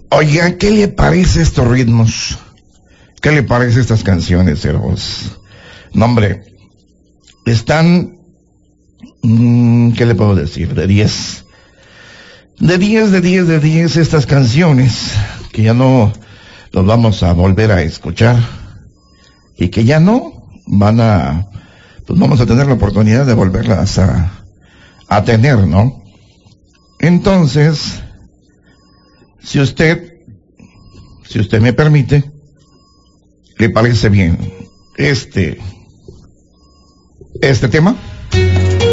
Oiga, ¿qué le parece estos ritmos? ¿Qué le parece estas canciones, hermanos? No, hombre, están, ¿qué le puedo decir? De 10. De 10 estas canciones, que ya no los vamos a volver a escuchar, y que ya no pues vamos a tener la oportunidad de volverlas a tener, ¿no? Entonces, si usted me permite, ¿le parece bien este tema?